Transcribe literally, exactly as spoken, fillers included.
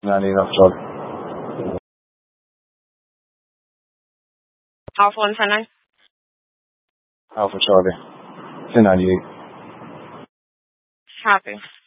ninety-eight Alpha Charlie. Alpha one ten nine. Alpha Charlie. ten ninety-eight. Copy.